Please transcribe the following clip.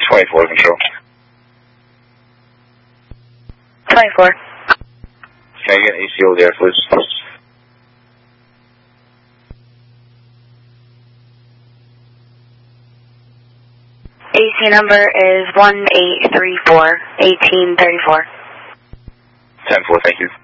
24 control. 24. Can I get an ACO there, please? AC number is 1834, 1834. 10-4, thank you.